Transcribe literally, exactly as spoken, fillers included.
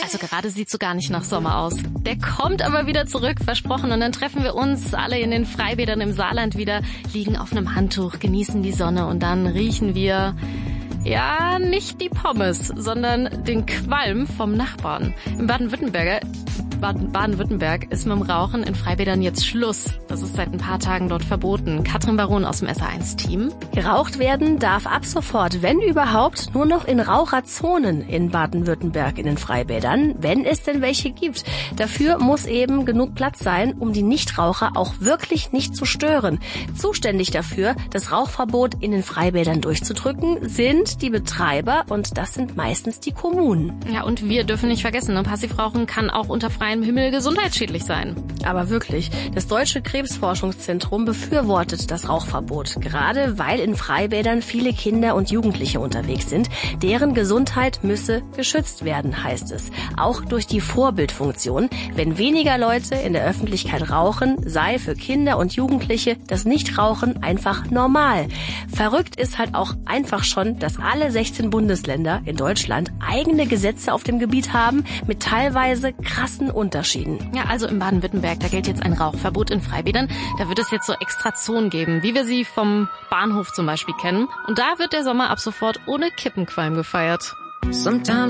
Also gerade sieht so gar nicht nach Sommer aus. Der kommt aber wieder zurück, versprochen. Und dann treffen wir uns alle in den Freibädern im Saarland wieder, liegen auf einem Handtuch, genießen die Sonne und dann riechen wir... Ja, nicht die Pommes, sondern den Qualm vom Nachbarn. Im Baden-Württemberger, Baden- Baden-Württemberg ist mit dem Rauchen in Freibädern jetzt Schluss. Das ist seit ein paar Tagen dort verboten. Katrin Baron aus dem S A eins Team. Geraucht werden darf ab sofort, wenn überhaupt, nur noch in Raucherzonen in Baden-Württemberg in den Freibädern, wenn es denn welche gibt. Dafür muss eben genug Platz sein, um die Nichtraucher auch wirklich nicht zu stören. Zuständig dafür, das Rauchverbot in den Freibädern durchzudrücken, sind die Betreiber und das sind meistens die Kommunen. Ja, und wir dürfen nicht vergessen, ne? Passivrauchen kann auch unter freiem Himmel gesundheitsschädlich sein. Aber wirklich, das Deutsche Krebsforschungszentrum befürwortet das Rauchverbot, gerade weil in Freibädern viele Kinder und Jugendliche unterwegs sind. Deren Gesundheit müsse geschützt werden, heißt es. Auch durch die Vorbildfunktion. Wenn weniger Leute in der Öffentlichkeit rauchen, sei für Kinder und Jugendliche das Nichtrauchen einfach normal. Verrückt ist halt auch einfach schon, dass alle sechzehn Bundesländer in Deutschland eigene Gesetze auf dem Gebiet haben mit teilweise krassen Unterschieden. Ja, also in Baden-Württemberg, da gilt jetzt ein Rauchverbot in Freibädern. Da wird es jetzt so extra Zonen geben, wie wir sie vom Bahnhof zum Beispiel kennen. Und da wird der Sommer ab sofort ohne Kippenqualm gefeiert. Sometimes